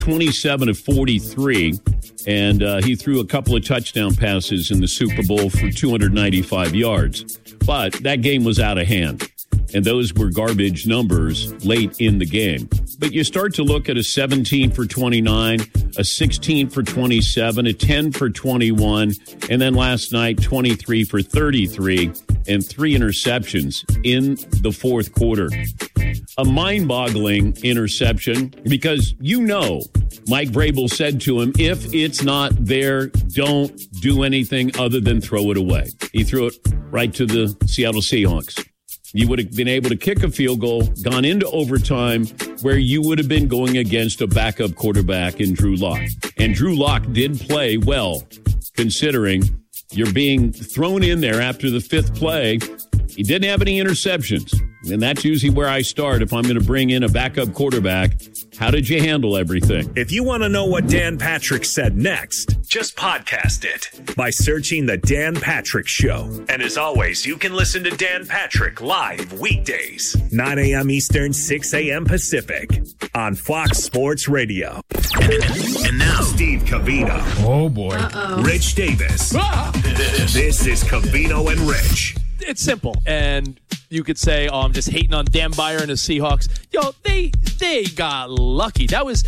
27 of 43, and he threw a couple of touchdown passes in the Super Bowl for 295 yards. But that game was out of hand, and those were garbage numbers late in the game. But you start to look at a 17 for 29, a 16 for 27, a 10 for 21, and then last night, 23 for 33, and 3 interceptions in the fourth quarter. A mind-boggling interception because Mike Vrabel said to him, if it's not there, don't do anything other than throw it away. He threw it right to the Seattle Seahawks. You would have been able to kick a field goal, gone into overtime, where you would have been going against a backup quarterback in Drew Lock. And Drew Lock did play well, considering you're being thrown in there after the fifth play. He didn't have any interceptions. And that's usually where I start if I'm going to bring in a backup quarterback. How did you handle everything? If you want to know what Dan Patrick said next, just podcast it by searching The Dan Patrick Show. And as always, you can listen to Dan Patrick live weekdays, 9 a.m. Eastern, 6 a.m. Pacific on Fox Sports Radio. And now, Steve Covino. Oh, boy. Rich Davis. This is Covino and Rich. It's simple, and you could say, "Oh, I'm just hating on Dan Beyer and the Seahawks." They got lucky. That was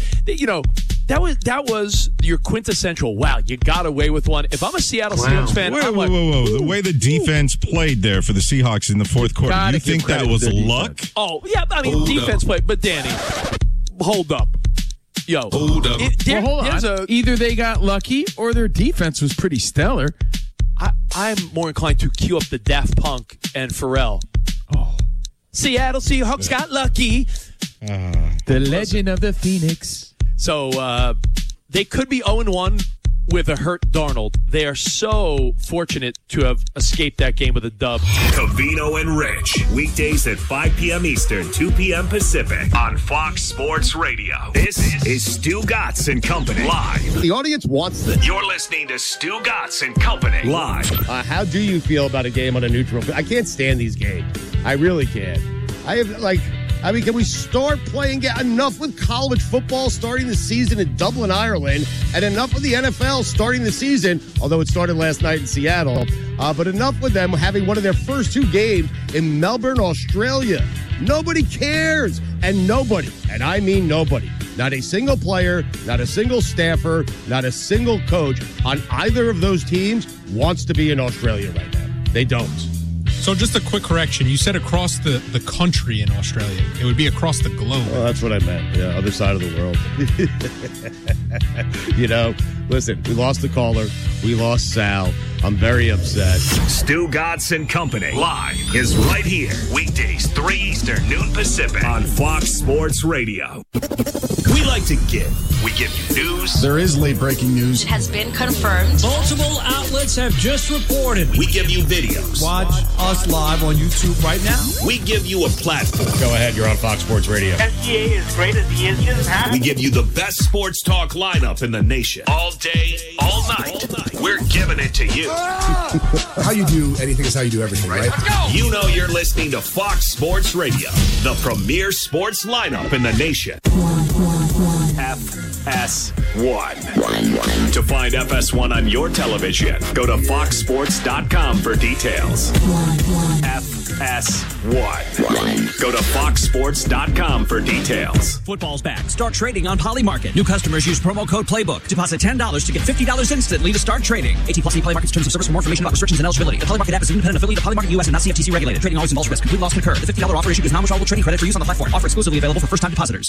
your quintessential. Wow, you got away with one. If I'm a Seattle Seahawks fan, whoa! The way the defense played there for the Seahawks in the fourth quarter, you think that was luck? Oh yeah, I mean defense played, but Danny, hold up. Hold up. Hold on. Either they got lucky or their defense was pretty stellar. I'm more inclined to cue up the Daft Punk and Pharrell. Oh. Seattle Seahawks got lucky. The legend of the Phoenix. So they could be 0-1 with a hurt Darnold. They are so fortunate to have escaped that game with a dub. Covino and Rich, weekdays at 5 p.m. Eastern, 2 p.m. Pacific on Fox Sports Radio. This is Stu Gatz and Company live. The audience wants this. You're listening to Stu Gatz and Company live. How do you feel about a game on a neutral? I can't stand these games. I really can't. Can we start playing enough with college football starting the season in Dublin, Ireland, and enough with the NFL starting the season, although it started last night in Seattle, but enough with them having one of their first 2 games in Melbourne, Australia. Nobody cares, and nobody, and I mean nobody, not a single player, not a single staffer, not a single coach on either of those teams wants to be in Australia right now. They don't. So just a quick correction. You said across the country in Australia. It would be across the globe. Well, that's what I meant. Yeah, other side of the world. Listen, we lost the caller. We lost Sal. I'm very upset. Stu Gatz and Company live is right here. Weekdays, 3 Eastern, noon Pacific on Fox Sports Radio. We like to give. We give you news. There is late breaking news. It has been confirmed. Multiple outlets have just reported. We give you videos. Watch us live on YouTube right now. We give you a platform. Go ahead, you're on Fox Sports Radio. SGA is great as he is. He doesn't have We give you the best sports talk lineup in the nation. All day, all night. We're giving it to you. How you do anything is how you do everything, right? You know you're listening to Fox Sports Radio, the premier sports lineup in the nation. FS1. To find FS1 on your television, go to foxsports.com for details. FS1. Go to foxsports.com for details. Football's back. Start trading on Polymarket. New customers use promo code PLAYBOOK. Deposit $10 to get $50 instantly to start trading. 18+ Polymarket's terms of service. For more information about restrictions and eligibility. The Polymarket app is an independent affiliate of Polymarket US and not CFTC regulated. Trading always involves risk. Complete loss can occur. The $50 offer issued is non-withdrawable trading credit for use on the platform. Offer exclusively available for first-time depositors.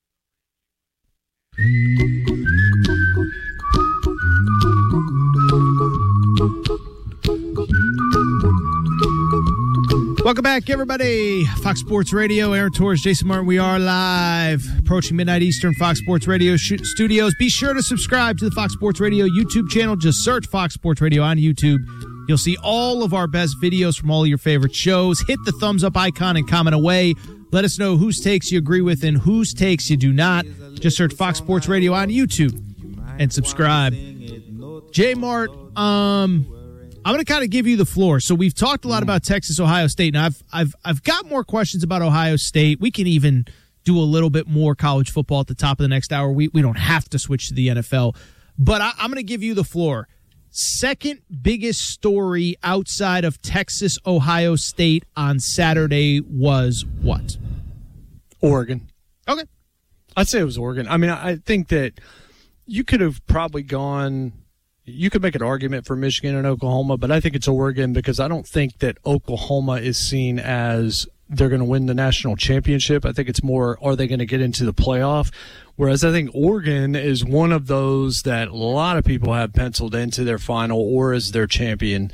Welcome back, everybody. Fox Sports Radio, Aaron Torres, Jason Martin. We are live, approaching midnight Eastern, Fox Sports Radio studios. Be sure to subscribe to the Fox Sports Radio YouTube channel. Just search Fox Sports Radio on YouTube. You'll see all of our best videos from all of your favorite shows. Hit the thumbs up icon and comment away. Let us know whose takes you agree with and whose takes you do not. Just search Fox Sports Radio on YouTube and subscribe. J Mart, I'm going to kind of give you the floor. So we've talked a lot about Texas, Ohio State, and I've got more questions about Ohio State. We can even do a little bit more college football at the top of the next hour. We don't have to switch to the NFL. But I'm going to give you the floor. Second biggest story outside of Texas, Ohio State on Saturday was what? Oregon. Okay. I'd say it was Oregon. I mean, I think that you could have probably gone – you could make an argument for Michigan and Oklahoma, but I think it's Oregon because I don't think that Oklahoma is seen as they're going to win the national championship. I think it's more, are they going to get into the playoff? Whereas I think Oregon is one of those that a lot of people have penciled into their final or as their champion.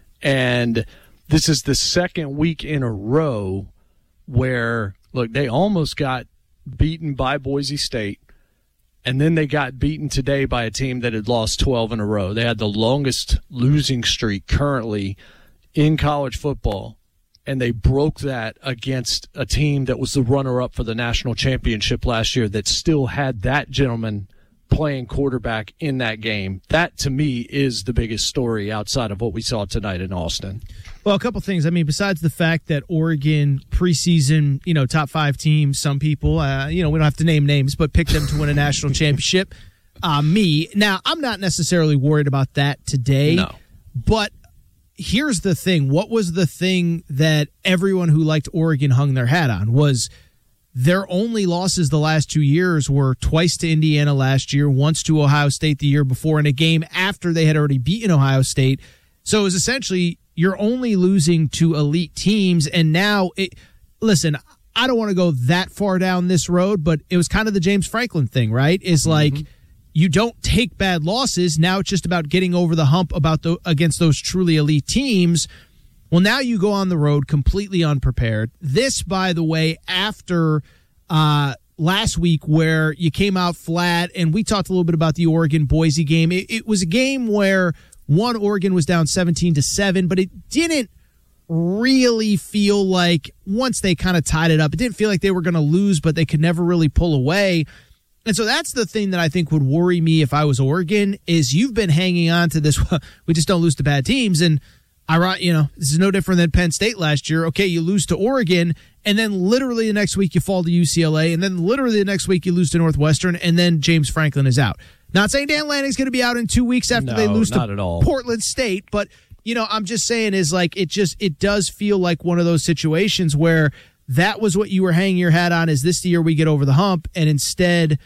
And this is the second week in a row where, look, they almost got beaten by Boise State. And then they got beaten today by a team that had lost 12 in a row. They had the longest losing streak currently in college football, and they broke that against a team that was the runner-up for the national championship last year that still had that gentleman playing quarterback in that game. That, to me, is the biggest story outside of what we saw tonight in Austin. Well, a couple things. I mean, besides the fact that Oregon preseason, top 5 team, some people, we don't have to name names, but picked them to win a national championship. Now, I'm not necessarily worried about that today. No. But here's the thing. What was the thing that everyone who liked Oregon hung their hat on was their only losses the last 2 years were twice to Indiana last year, once to Ohio State the year before, in a game after they had already beaten Ohio State. So it was essentially you're only losing to elite teams. And now, listen, I don't want to go that far down this road, but it was kind of the James Franklin thing, right? Is like you don't take bad losses. Now it's just about getting over the hump against those truly elite teams. Well, now you go on the road completely unprepared. This, by the way, after last week where you came out flat, and we talked a little bit about the Oregon-Boise game. It was a game where Oregon was down 17-7, but it didn't really feel like, once they kind of tied it up, it didn't feel like they were going to lose, but they could never really pull away. And so that's the thing that I think would worry me if I was Oregon, is you've been hanging on to this, we just don't lose to bad teams. And this is no different than Penn State last year. Okay, you lose to Oregon, and then literally the next week you fall to UCLA, and then literally the next week you lose to Northwestern, and then James Franklin is out. Not saying Dan Lanning's going to be out in 2 weeks after they lose to Portland State, but I'm just saying is like it does feel like one of those situations where that was what you were hanging your hat on. Is this the year we get over the hump? And instead,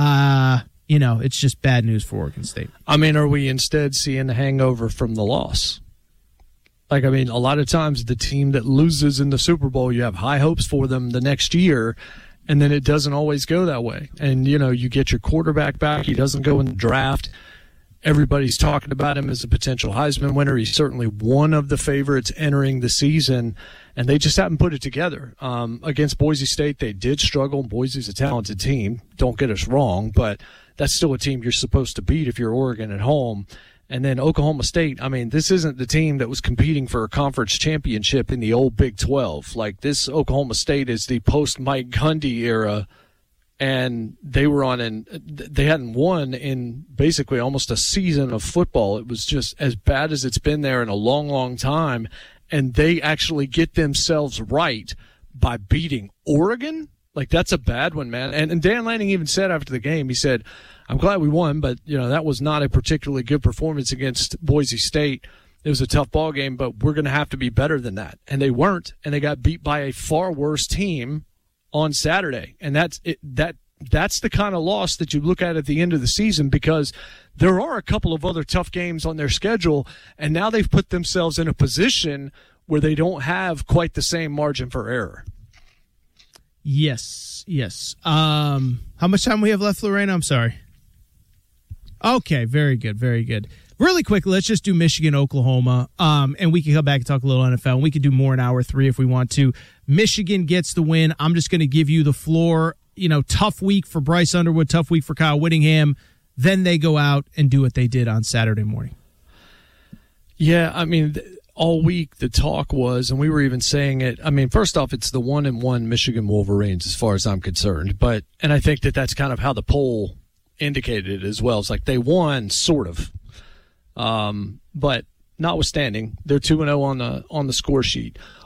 it's just bad news for Oregon State. I mean, are we instead seeing the hangover from the loss? A lot of times the team that loses in the Super Bowl, you have high hopes for them the next year, and then it doesn't always go that way. And, you get your quarterback back. He doesn't go in the draft. Everybody's talking about him as a potential Heisman winner. He's certainly one of the favorites entering the season, and they just haven't put it together. Against Boise State, they did struggle. Boise's a talented team. Don't get us wrong, but that's still a team you're supposed to beat if you're Oregon at home. And then Oklahoma State, this isn't the team that was competing for a conference championship in the old Big 12. Like, this Oklahoma State is the post-Mike Gundy era, and they hadn't won in basically almost a season of football. It was just as bad as it's been there in a long, long time, and they actually get themselves right by beating Oregon? Like, that's a bad one, man. And Dan Lanning even said after the game, he said, I'm glad we won, but, that was not a particularly good performance against Boise State. It was a tough ball game, but we're going to have to be better than that. And they weren't, and they got beat by a far worse team on Saturday. And that's the kind of loss that you look at the end of the season, because there are a couple of other tough games on their schedule, and now they've put themselves in a position where they don't have quite the same margin for error. Yes. How much time we have left, Lorena? I'm sorry. Okay, very good. Really quickly, let's just do Michigan, Oklahoma, and we can come back and talk a little NFL, and we can do more in hour 3 if we want to. Michigan gets the win. I'm just going to give you the floor. Tough week for Bryce Underwood, tough week for Kyle Whittingham. Then they go out and do what they did on Saturday morning. Yeah, all week the talk was, and we were even saying it, first off, it's the 1-1 Michigan Wolverines as far as I'm concerned. And I think that's kind of how the poll indicated it as well. It's like they won, sort of. But notwithstanding, they're 2-0 on the score sheet.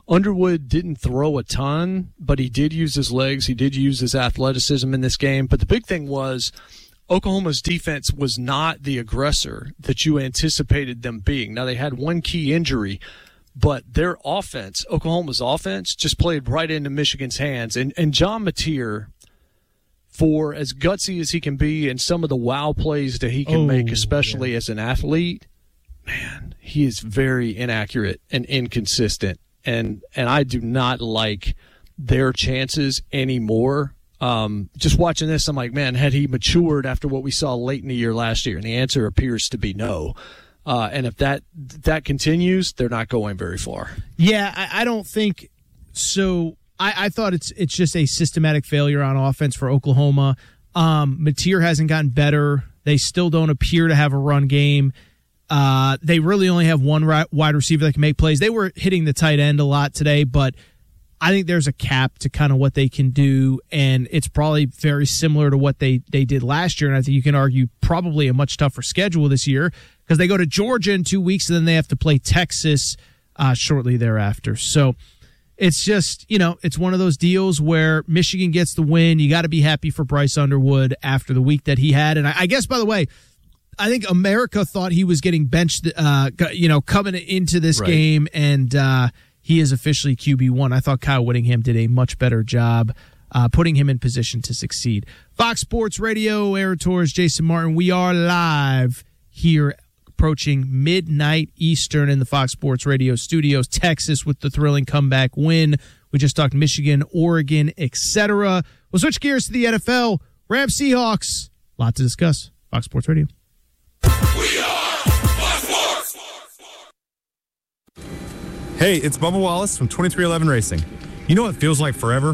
Underwood didn't throw a ton, but he did use his legs. He did use his athleticism in this game. But the big thing was Oklahoma's defense was not the aggressor that you anticipated them being. Now, they had one key injury, but their offense, Oklahoma's offense, just played right into Michigan's hands. And John Mateer, for as gutsy as he can be and some of the wow plays that he can make, especially as an athlete, man, he is very inaccurate and inconsistent. And I do not like their chances anymore. Just watching this, I'm like, man, had he matured after what we saw late in the year last year? And the answer appears to be no. And if that continues, they're not going very far. Yeah, I don't think so. I thought it's just a systematic failure on offense for Oklahoma. Mateer hasn't gotten better. They still don't appear to have a run game. They really only have one wide receiver that can make plays. They were hitting the tight end a lot today, but I think there's a cap to kind of what they can do, and it's probably very similar to what they did last year, and I think you can argue probably a much tougher schedule this year because they go to Georgia in 2 weeks, and then they have to play Texas shortly thereafter. So it's just, it's one of those deals where Michigan gets the win. You got to be happy for Bryce Underwood after the week that he had, and I guess, by the way, I think America thought he was getting benched, coming into this game, and he is officially QB1. I thought Kyle Whittingham did a much better job putting him in position to succeed. Fox Sports Radio, Aaron Torres, Jason Martin. We are live here approaching midnight Eastern in the Fox Sports Radio studios. Texas with the thrilling comeback win. We just talked Michigan, Oregon, etc. We'll switch gears to the NFL. Rams, Seahawks. A lot to discuss. Fox Sports Radio. We are Fox Sports. Hey, it's Bubba Wallace from 2311 Racing. You know what feels like forever?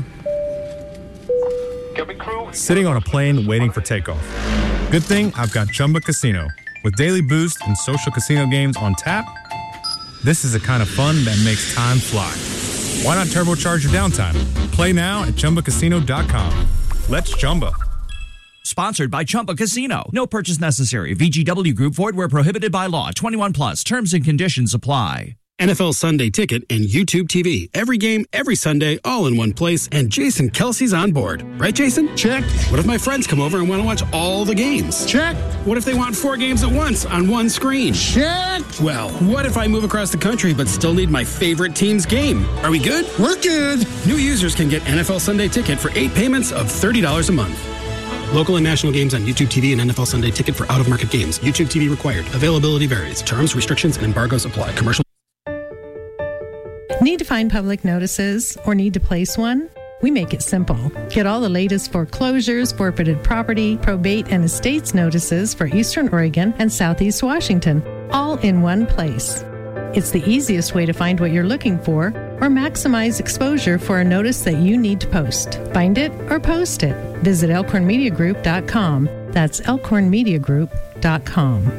Sitting on a plane waiting for takeoff. Good thing I've got Chumba Casino. With daily boost and social casino games on tap, this is the kind of fun that makes time fly. Why not turbocharge your downtime? Play now at ChumbaCasino.com. Let's Chumba. Sponsored by Chumba Casino. No purchase necessary. VGW Group. Void where prohibited by law. 21 plus. Terms and conditions apply. NFL Sunday Ticket and YouTube TV. Every game, every Sunday, all in one place. And Jason Kelsey's on board. Right, Jason? Check. What if my friends come over and want to watch all the games? Check. What if they want 4 games at once on one screen? Check. Well, what if I move across the country but still need my favorite team's game? Are we good? We're good. New users can get NFL Sunday Ticket for 8 payments of $30 a month. Local and national games on YouTube TV and NFL Sunday Ticket for out-of-market games. YouTube TV required. Availability varies. Terms, restrictions, and embargoes apply. Commercial. Need to find public notices or need to place one? We make it simple. Get all the latest foreclosures, forfeited property, probate, and estates notices for Eastern Oregon and Southeast Washington, all in one place. It's the easiest way to find what you're looking for or maximize exposure for a notice that you need to post. Find it or post it. Visit elkhornmediagroup.com. That's elkhornmediagroup.com.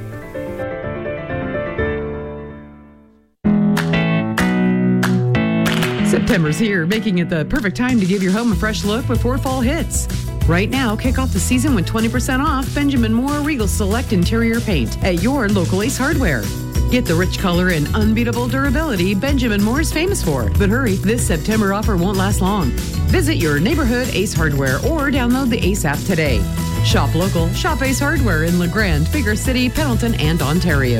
September's here, making it the perfect time to give your home a fresh look before fall hits. Right now, kick off the season with 20% off Benjamin Moore Regal Select Interior Paint at your local Ace Hardware. Get the rich color and unbeatable durability Benjamin Moore is famous for. But hurry, this September offer won't last long. Visit your neighborhood Ace Hardware or download the Ace app today. Shop local, shop Ace Hardware in LeGrand, Bigger City, Pendleton, and Ontario.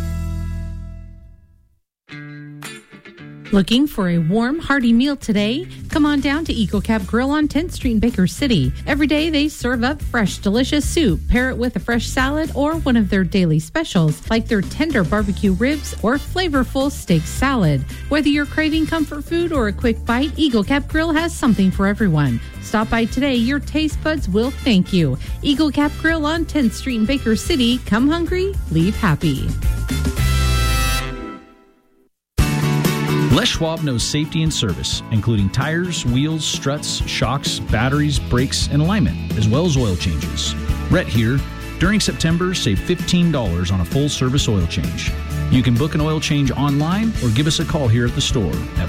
Looking for a warm, hearty meal today? Come on down to Eagle Cab Grill on 10th Street in Baker City. Every day they serve up fresh, delicious soup. Pair it with a fresh salad or one of their daily specials, like their tender barbecue ribs or flavorful steak salad. Whether you're craving comfort food or a quick bite, Eagle Cab Grill has something for everyone. Stop by today. Your taste buds will thank you. Eagle Cab Grill on 10th Street in Baker City. Come hungry, leave happy. Les Schwab knows safety and service, including tires, wheels, struts, shocks, batteries, brakes, and alignment, as well as oil changes. Rhett here. During September, save $15 on a full-service oil change. You can book an oil change online or give us a call here at the store at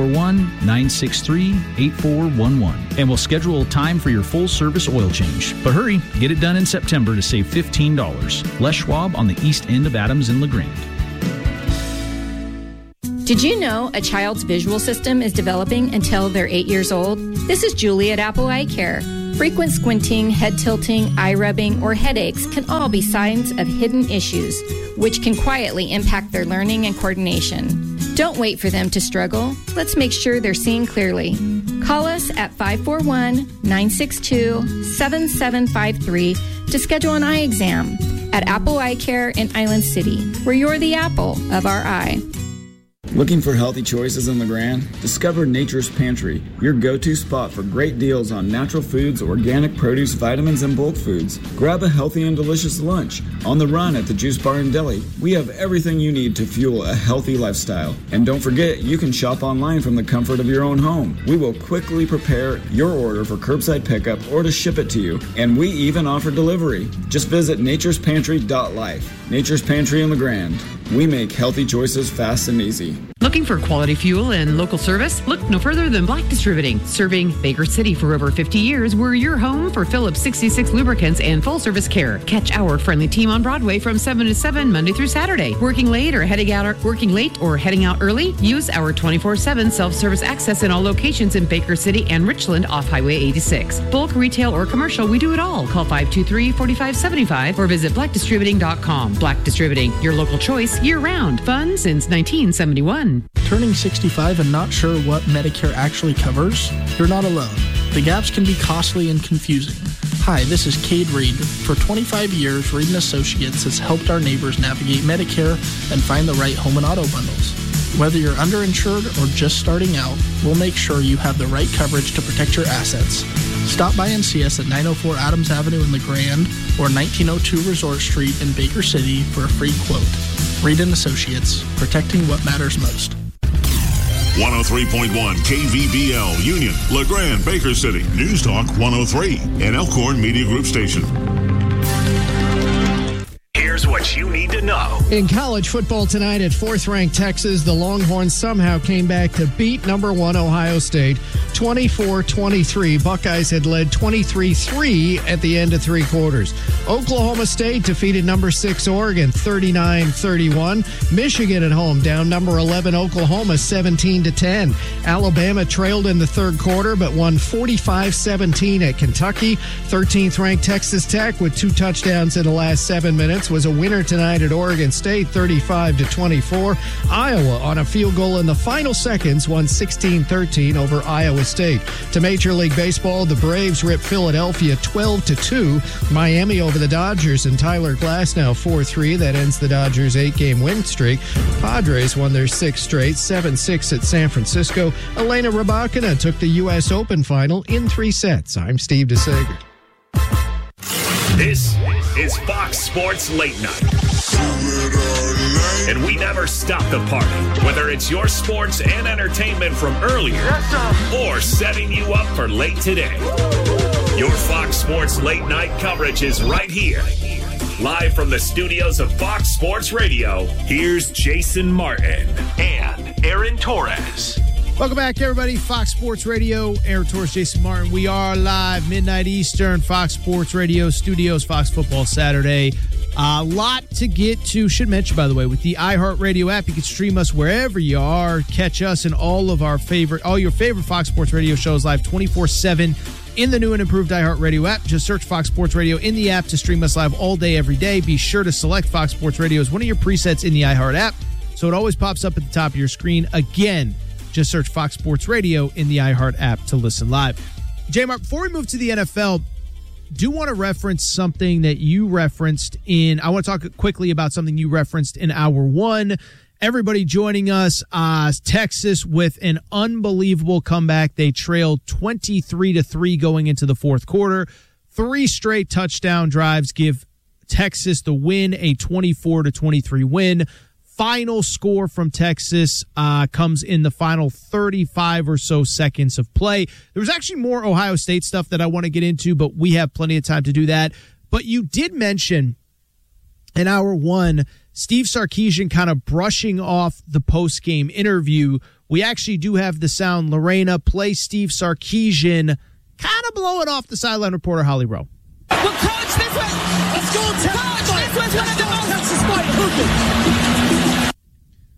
541-963-8411. And we'll schedule a time for your full-service oil change. But hurry, get it done in September to save $15. Les Schwab on the east end of Adams and LeGrand. Did you know a child's visual system is developing until they're 8 years old? This is Julie at Apple Eye Care. Frequent squinting, head tilting, eye rubbing, or headaches can all be signs of hidden issues, which can quietly impact their learning and coordination. Don't wait for them to struggle. Let's make sure they're seeing clearly. Call us at 541-962-7753 to schedule an eye exam at Apple Eye Care in Island City, where you're the apple of our eye. Looking for healthy choices in LeGrand? Discover Nature's Pantry, your go-to spot for great deals on natural foods, organic produce, vitamins, and bulk foods. Grab a healthy and delicious lunch. On the run at the Juice Bar and Deli, we have everything you need to fuel a healthy lifestyle. And don't forget, you can shop online from the comfort of your own home. We will quickly prepare your order for curbside pickup or to ship it to you. And we even offer delivery. Just visit naturespantry.life. Nature's Pantry in LeGrand. We make healthy choices fast and easy. Looking for quality fuel and local service? Look no further than Black Distributing. Serving Baker City for over 50 years, we're your home for Phillips 66 lubricants and full service care. Catch our friendly team on Broadway from 7 to 7 Monday through Saturday. Working late or heading out early? Use our 24/7 self-service access in all locations in Baker City and Richland off Highway 86. Bulk, retail, or commercial, we do it all. Call 523-4575 or visit blackdistributing.com. Black Distributing, your local choice year-round. Fun since 1971. Turning 65 and not sure what Medicare actually covers? You're not alone. The gaps can be costly and confusing. Hi, this is Cade Reed. For 25 years, Reed & Associates has helped our neighbors navigate Medicare and find the right home and auto bundles. Whether you're underinsured or just starting out, we'll make sure you have the right coverage to protect your assets. Stop by and see us at 904 Adams Avenue in LeGrand or 1902 Resort Street in Baker City for a free quote. Reed & Associates, protecting what matters most. 103.1 KVBL, Union, LeGrand, Baker City, News Talk 103, an Elkhorn Media Group station. Here's what you need to know. In college football tonight at fourth-ranked Texas, the Longhorns somehow came back to beat number 1 Ohio State 24-23. Buckeyes had led 23-3 at the end of three quarters. Oklahoma State defeated number 6 Oregon 39-31. Michigan at home down number 11 Oklahoma 17-10. Alabama trailed in the third quarter but won 45-17 at Kentucky. 13th-ranked Texas Tech with 2 touchdowns in the last 7 minutes was a winner tonight at Oregon State 35-24. Iowa on a field goal in the final seconds won 16-13 over Iowa State. To Major League Baseball, the Braves ripped Philadelphia 12-2. Miami over the Dodgers and Tyler Glasnow 4-3. That ends the Dodgers' 8-game win streak. Padres won their 6th straight 7-6 at San Francisco. Elena Rybakina took the U.S. Open final in 3 sets. I'm Steve DeSager. This is Fox Sports Late Night. And we never stop the party, whether it's your sports and entertainment from earlier or setting you up for late today. Your Fox Sports Late Night coverage is right here. Live from the studios of Fox Sports Radio, here's Jason Martin and Aaron Torres. Welcome back, everybody. Fox Sports Radio, Aaron Torres, Jason Martin. We are live, midnight Eastern, Fox Sports Radio studios, Fox Football Saturday. A lot to get to. Should mention, by the way, with the iHeartRadio app, you can stream us wherever you are. Catch us in all your favorite Fox Sports Radio shows live 24/7 in the new and improved iHeartRadio app. Just search Fox Sports Radio in the app to stream us live all day, every day. Be sure to select Fox Sports Radio as one of your presets in the iHeart app, so it always pops up at the top of your screen. Again, just search Fox Sports Radio in the iHeart app to listen live. J-Mark, before we move to the NFL, do want to reference something that you referenced I want to talk quickly about something you referenced in hour one. Everybody joining us, Texas with an unbelievable comeback. They trailed 23-3 going into the fourth quarter. 3 straight touchdown drives give Texas the win, a 24-23 win. Final score from Texas comes in the final 35 or so seconds of play. There was actually more Ohio State stuff that I want to get into, but we have plenty of time to do that. But you did mention in hour one, Steve Sarkisian kind of brushing off the post-game interview. We actually do have the sound. Lorena, play Steve Sarkisian kind of blowing off the sideline reporter, Holly Rowe. Well, Coach, this was... Let's go, Texas. Coach, this was one of the most...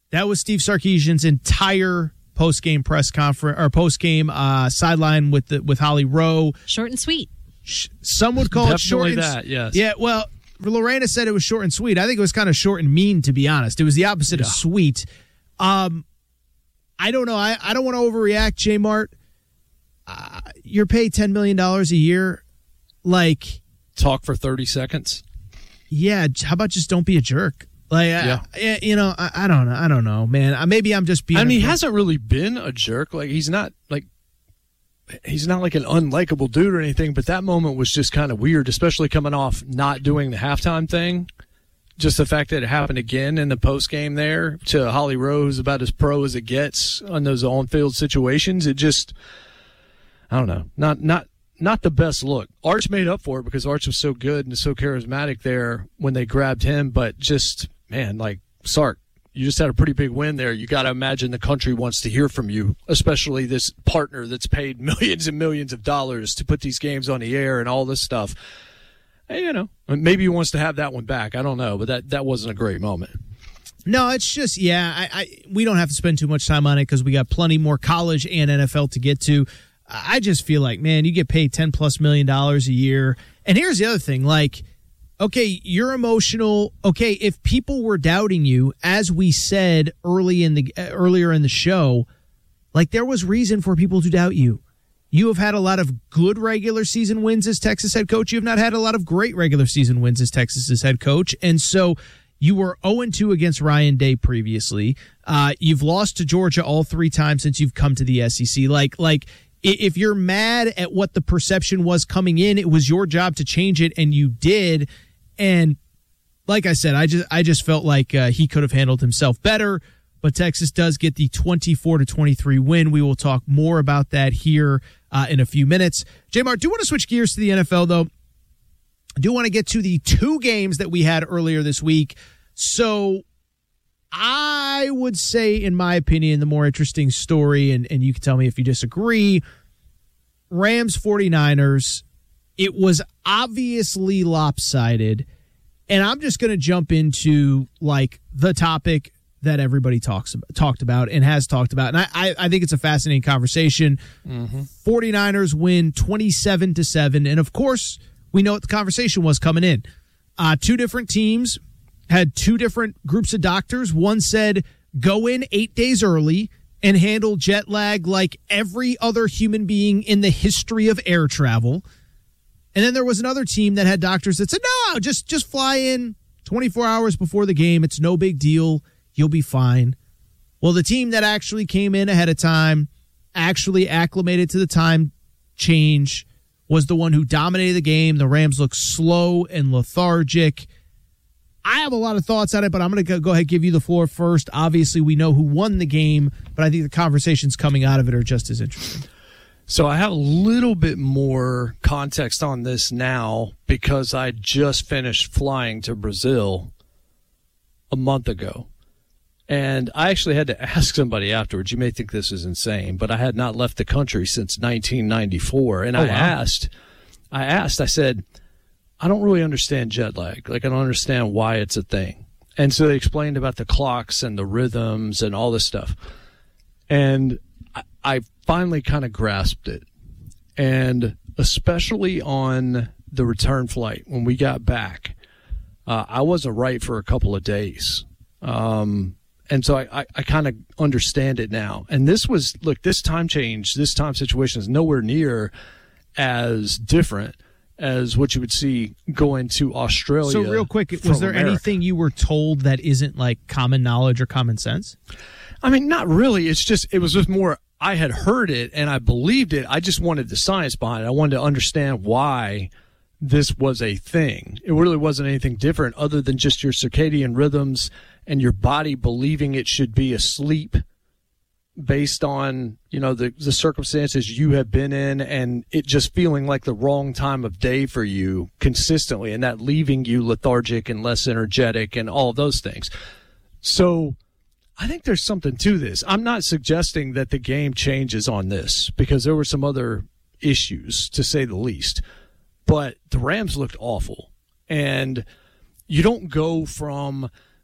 That was Steve Sarkisian's entire post-game press conference or post-game sideline with Holly Rowe. Short and sweet. Some would call it short and that, yes. Yeah, well, Lorena said it was short and sweet. I think it was kind of short and mean, to be honest. It was the opposite of sweet. I don't know. I don't want to overreact, J-Mart. You're paid $10 million a year. Like, talk for 30 seconds. Yeah, how about just don't be a jerk? Like, I don't know, man. Maybe I'm just being. I mean, he hasn't really been a jerk. Like, he's not like an unlikable dude or anything. But that moment was just kind of weird, especially coming off not doing the halftime thing. Just the fact that it happened again in the post game there to Holly Rowe, who's about as pro as it gets on those on-field situations. It just, I don't know, not the best look. Arch made up for it because Arch was so good and so charismatic there when they grabbed him, but just, man, like, Sark, you just had a pretty big win there. You got to imagine the country wants to hear from you, especially this partner that's paid millions and millions of dollars to put these games on the air and all this stuff. And, maybe he wants to have that one back. I don't know, but that wasn't a great moment. No, it's just, we don't have to spend too much time on it because we got plenty more college and NFL to get to. I just feel like, man, you get paid $10+ million a year. And here's the other thing, like, okay, you're emotional. Okay, if people were doubting you, as we said earlier in the show, like, there was reason for people to doubt you. You have had a lot of good regular season wins as Texas head coach. You have not had a lot of great regular season wins as Texas's head coach. And so you were 0-2 against Ryan Day previously. You've lost to Georgia all 3 times since you've come to the SEC. Like, if you're mad at what the perception was coming in, it was your job to change it, and you did. And like I said, I just felt like he could have handled himself better. But Texas does get the 24-23 win. We will talk more about that here in a few minutes. J-Mart, do you want to switch gears to the NFL, though? I do want to get to the 2 games that we had earlier this week. So I would say, in my opinion, the more interesting story, and you can tell me if you disagree, Rams 49ers. It was obviously lopsided, and I'm just going to jump into, like, the topic that everybody talked about and has talked about. And I think it's a fascinating conversation. 49ers win 27-7. And of course, we know what the conversation was coming in. 2 different teams had 2 different groups of doctors. One said, go in 8 days early and handle jet lag like every other human being in the history of air travel. And then there was another team that had doctors that said, no, just fly in 24 hours before the game. It's no big deal. You'll be fine. Well, the team that actually came in ahead of time, actually acclimated to the time change, was the one who dominated the game. The Rams looked slow and lethargic. I have a lot of thoughts on it, but I'm going to go ahead and give you the floor first. Obviously, we know who won the game, but I think the conversations coming out of it are just as interesting. So I have a little bit more context on this now because I just finished flying to Brazil a month ago. And I actually had to ask somebody afterwards. You may think this is insane, but I had not left the country since 1994. And I said, I don't really understand jet lag. Like, I don't understand why it's a thing. And so they explained about the clocks and the rhythms and all this stuff. And I finally kind of grasped it. And especially on the return flight, when we got back, I wasn't right for a couple of days. And so I kind of understand it now. And this time change, this time situation is nowhere near as different as what you would see going to Australia. So real quick, was there anything you were told that isn't like common knowledge or common sense? I mean, not really. It was just more, I had heard it and I believed it. I just wanted the science behind it. I wanted to understand why this was a thing. It really wasn't anything different other than just your circadian rhythms and your body believing it should be asleep based on, the circumstances you have been in, and it just feeling like the wrong time of day for you consistently, and that leaving you lethargic and less energetic and all of those things. So I think there's something to this. I'm not suggesting that the game changes on this because there were some other issues, to say the least. But the Rams looked awful. And you don't go from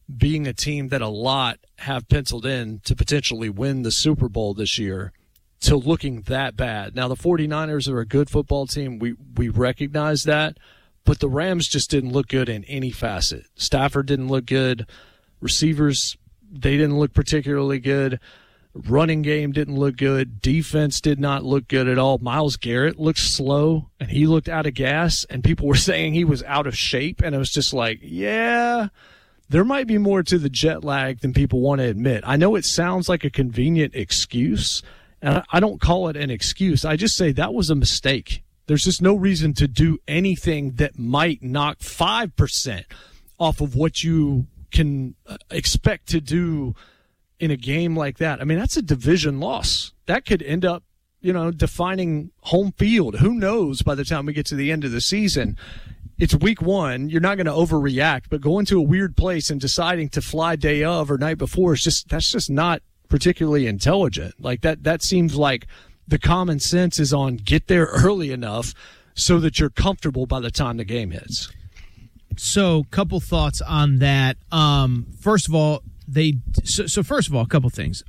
being a team that a lot have penciled in to potentially win the Super Bowl this year to looking that bad. Now, the 49ers are a good football team. We recognize that. But the Rams just didn't look good in any facet. Stafford didn't look good. Receivers, they didn't look particularly good. Running game didn't look good. Defense did not look good at all. Myles Garrett looked slow, and he looked out of gas, and people were saying he was out of shape. And it was just like, yeah, there might be more to the jet lag than people want to admit. I know it sounds like a convenient excuse, and I don't call it an excuse. I just say that was a mistake. There's just no reason to do anything that might knock 5% off of what you can expect to do in a game like that. I mean, that's a division loss. That could end up, defining home field. Who knows by the time we get to the end of the season? It's week 1. You're not going to overreact, but going to a weird place and deciding to fly day of or night before that's just not particularly intelligent. Like that seems like the common sense is on get there early enough so that you're comfortable by the time the game hits. So, couple thoughts on that. First of all, a couple things.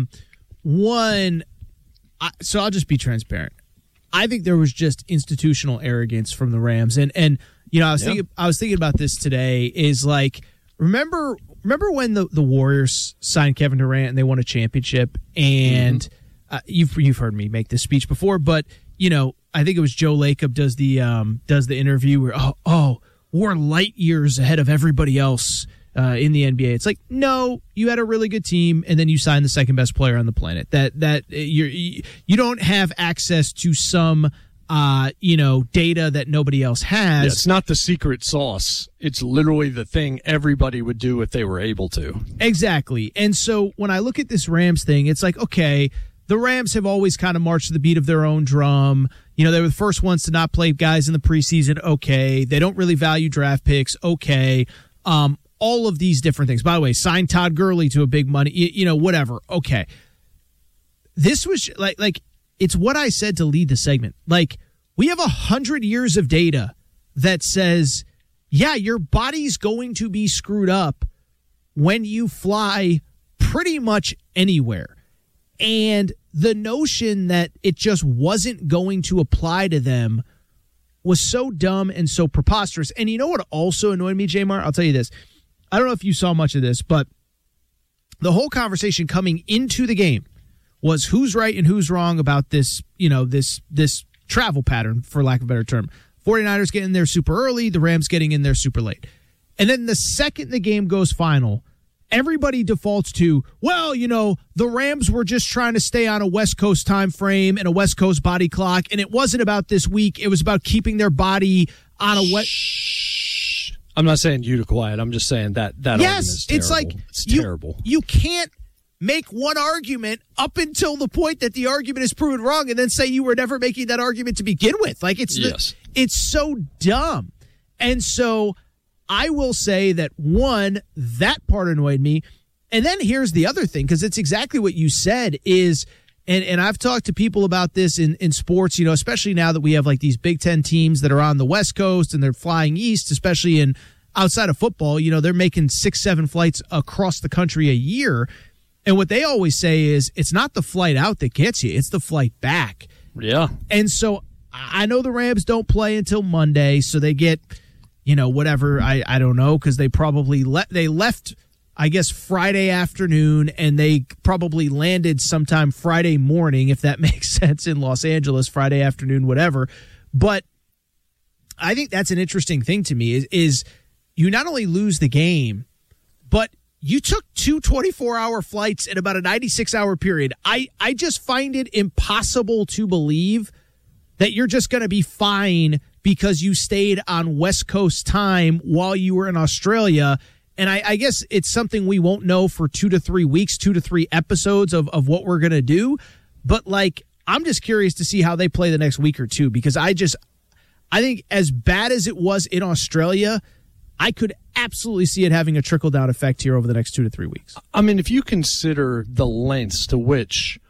One, I'll just be transparent. I think there was just institutional arrogance from the Rams, and I was thinking about this today. Is like remember when the Warriors signed Kevin Durant and they won a championship, and you've heard me make this speech before, but I think it was Joe Lacob does the interview where we're light years ahead of everybody else in the NBA. It's like, no, you had a really good team, and then you signed the second best player on the planet. That you don't have access to some data that nobody else has. Yeah, it's not the secret sauce. It's literally the thing everybody would do if they were able to. Exactly. And so when I look at this Rams thing, it's like, okay, the Rams have always kind of marched to the beat of their own drum. They were the first ones to not play guys in the preseason. Okay. They don't really value draft picks. Okay. All of these different things. By the way, signed Todd Gurley to a big money, whatever. Okay. This was like it's what I said to lead the segment. Like, we have 100 years of data that says, yeah, your body's going to be screwed up when you fly pretty much anywhere. And the notion that it just wasn't going to apply to them was so dumb and so preposterous. And you know what also annoyed me, J-Mar? I'll tell you this. I don't know if you saw much of this, but the whole conversation coming into the game was who's right and who's wrong about this, this travel pattern, for lack of a better term. 49ers getting there super early, the Rams getting in there super late. And then the second the game goes final, everybody defaults to, well, the Rams were just trying to stay on a West Coast time frame and a West Coast body clock, and it wasn't about this week. It was about keeping their body on a West. I'm not saying you to quiet. I'm just saying that argument is terrible. It's like it's terrible. You can't make one argument up until the point that the argument is proven wrong and then say you were never making that argument to begin with. Like, it's so dumb. And so I will say that, one, that part annoyed me. And then here's the other thing, because it's exactly what you said is, and I've talked to people about this in sports, especially now that we have like these Big Ten teams that are on the West Coast and they're flying east, especially in outside of football, they're making 6-7 flights across the country a year. And what they always say is it's not the flight out that gets you, it's the flight back. Yeah. And so I know the Rams don't play until Monday, so they get, whatever, I don't know, because they probably left, I guess, Friday afternoon, and they probably landed sometime Friday morning, if that makes sense, in Los Angeles, Friday afternoon, whatever. But I think that's an interesting thing to me is you not only lose the game, but you took two 24-hour flights in about a 96-hour period. I just find it impossible to believe that you're just going to be fine because you stayed on West Coast time while you were in Australia. And I guess it's something we won't know for 2 to 3 weeks, 2 to 3 episodes of what we're going to do. But, I'm just curious to see how they play the next week or two, because I think as bad as it was in Australia, I could absolutely see it having a trickle-down effect here over the next 2 to 3 weeks. I mean, if you consider the lengths to which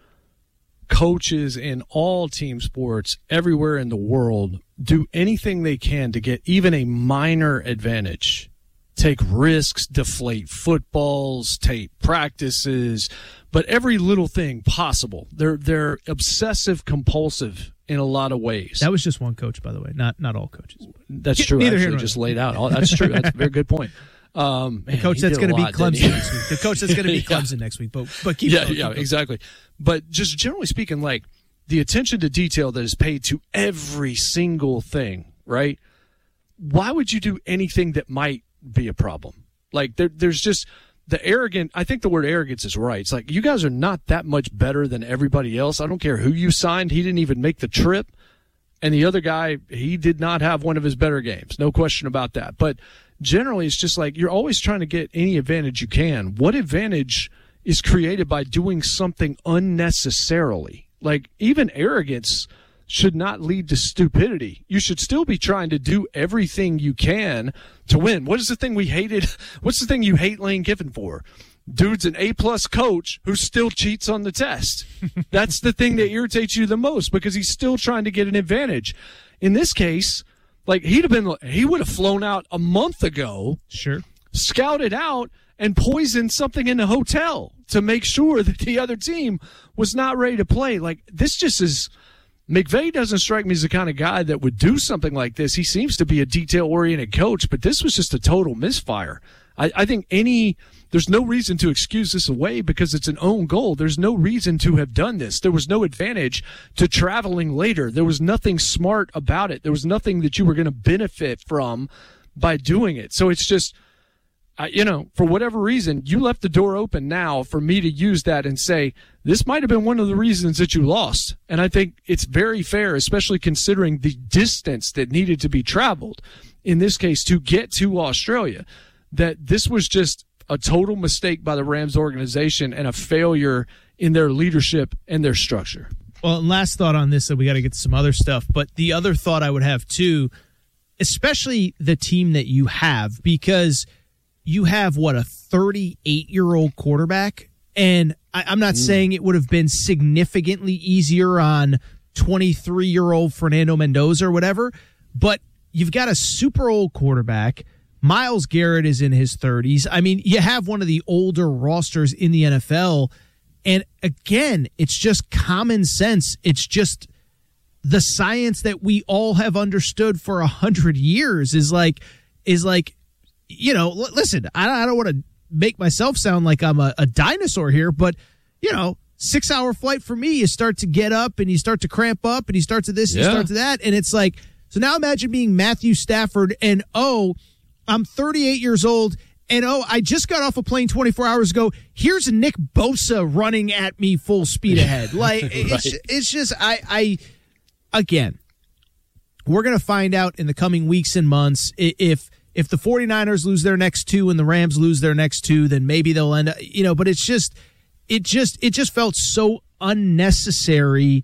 coaches in all team sports everywhere in the world do anything they can to get even a minor advantage take risks, deflate footballs, tape practices, but every little thing possible. They're obsessive compulsive in a lot of ways. That was just one coach, by the way, not all coaches. That's true. Neither Actually, just laid out. That's true. That's a very good point. The coach that's going to be Clemson next week. The coach that's going to be Clemson next week. But keep going. Yeah, exactly. But just generally speaking, like the attention to detail that is paid to every single thing, right? Why would you do anything that might be a problem? Like there's just the arrogant. I think the word arrogance is right. It's like, you guys are not that much better than everybody else. I don't care who you signed. He didn't even make the trip. And the other guy, he did not have one of his better games. No question about that. But generally, it's just like you're always trying to get any advantage you can. What advantage is created by doing something unnecessarily? Like, even arrogance should not lead to stupidity. You should still be trying to do everything you can to win. What is the thing we hated? What's the thing you hate Lane Kiffin for? Dude's an A-plus coach who still cheats on the test. That's the thing that irritates you the most, because he's still trying to get an advantage. In this case, like, he would have flown out a month ago, sure, scouted out, and poisoned something in the hotel to make sure that the other team was not ready to play. Like, this just is... McVay doesn't strike me as the kind of guy that would do something like this. He seems to be a detail-oriented coach, but this was just a total misfire. I think there's no reason to excuse this away because it's an own goal. There's no reason to have done this. There was no advantage to traveling later. There was nothing smart about it. There was nothing that you were going to benefit from by doing it. So it's just, for whatever reason, you left the door open now for me to use that and say, this might have been one of the reasons that you lost. And I think it's very fair, especially considering the distance that needed to be traveled, in this case, to get to Australia, that this was just a total mistake by the Rams organization and a failure in their leadership and their structure. Well, and last thought on this, that we got to get to some other stuff, but the other thought I would have too, especially the team that you have, because you have, a 38-year-old quarterback, and I'm not saying it would have been significantly easier on 23-year-old Fernando Mendoza or whatever, but you've got a super old quarterback. Myles Garrett is in his 30s. I mean, you have one of the older rosters in the NFL, and again, it's just common sense. It's just the science that we all have understood for 100 years is like, listen, I don't want to make myself sound like I'm a dinosaur here, but, 6-hour flight for me, you start to get up and you start to cramp up and you start to this and you start to that. And it's like, so now imagine being Matthew Stafford and, I'm 38 years old and, I just got off a plane 24 hours ago. Here's Nick Bosa running at me full speed ahead. Like, right. It's just, again, we're going to find out in the coming weeks and months if the 49ers lose their next two and the Rams lose their next two, then maybe they'll end up, but it just felt so unnecessary.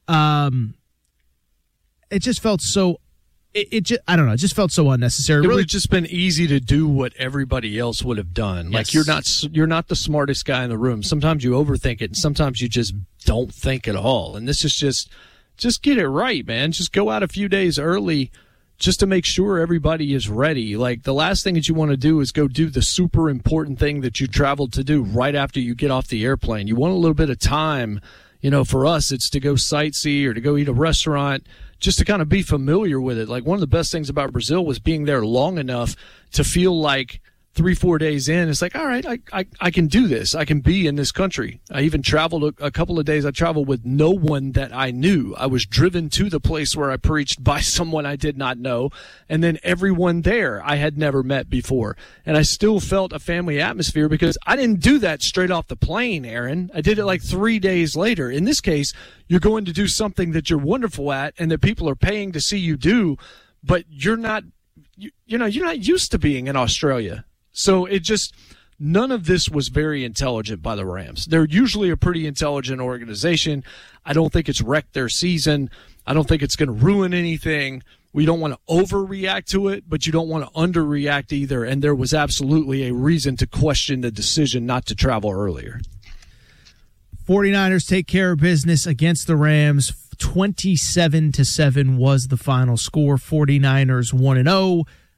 It just felt so, I don't know, it just felt so unnecessary. It would have just been easy to do what everybody else would have done. Yes. Like, you're not the smartest guy in the room. Sometimes you overthink it, and sometimes you just don't think at all. And this is just get it right, man. Just go out a few days early, just to make sure everybody is ready. Like, the last thing that you want to do is go do the super important thing that you traveled to do right after you get off the airplane. You want a little bit of time. For us, it's to go sightsee or to go eat a restaurant, just to kind of be familiar with it. Like, one of the best things about Brazil was being there long enough to feel like 3-4 days in, it's like, all right, I can do this. I can be in this country. I even traveled a couple of days. I traveled with no one that I knew. I was driven to the place where I preached by someone I did not know. And then everyone there I had never met before. And I still felt a family atmosphere because I didn't do that straight off the plane, Aaron. I did it like 3 days later. In this case, you're going to do something that you're wonderful at and that people are paying to see you do, but you're not used to being in Australia. So none of this was very intelligent by the Rams. They're usually a pretty intelligent organization. I don't think it's wrecked their season. I don't think it's going to ruin anything. We don't want to overreact to it, but you don't want to underreact either. And there was absolutely a reason to question the decision not to travel earlier. 49ers take care of business against the Rams. 27-7 was the final score. 49ers 1-0.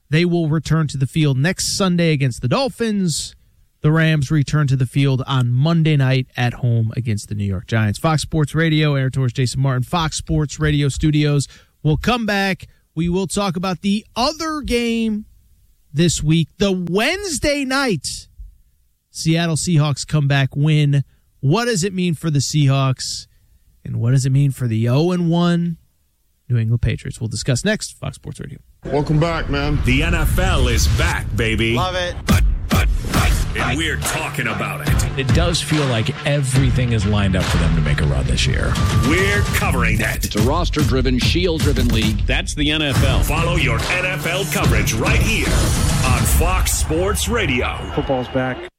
They will return to the field next Sunday against the Dolphins. The Rams return to the field on Monday night at home against the New York Giants. Fox Sports Radio, Aaron Torres, Jason Martin, Fox Sports Radio Studios. We'll come back. We will talk about the other game this week, the Wednesday night Seattle Seahawks comeback win. What does it mean for the Seahawks? And what does it mean for the 0-1 New England Patriots? We'll discuss next. Fox Sports Radio. Welcome back, man. The NFL is back, baby. Love it. And we're talking about it. It does feel like everything is lined up for them to make a run this year. We're covering it. It's a roster-driven, shield-driven league. That's the NFL. Follow your NFL coverage right here on Fox Sports Radio. Football's back.